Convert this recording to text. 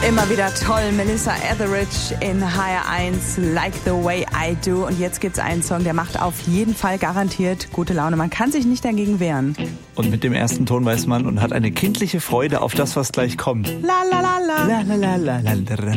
Immer wieder toll, Melissa Etheridge in HR1, Like the Way I Do. Und jetzt gibt's einen Song, der macht auf jeden Fall garantiert gute Laune. Man kann sich nicht dagegen wehren. Und mit dem ersten Ton weiß man und hat eine kindliche Freude auf das, was gleich kommt. La la la la. La la la la la.